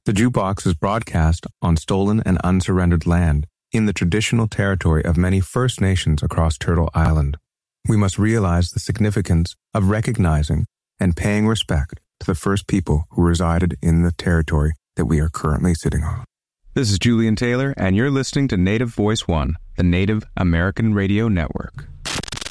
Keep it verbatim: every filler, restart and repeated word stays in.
The jukebox is broadcast on stolen and unsurrendered land in the traditional territory of many First Nations across Turtle Island. We must realize the significance of recognizing and paying respect to the first people who resided in the territory that we are currently sitting on. This is Julian Taylor, and you're listening to Native Voice One, the Native American Radio Network.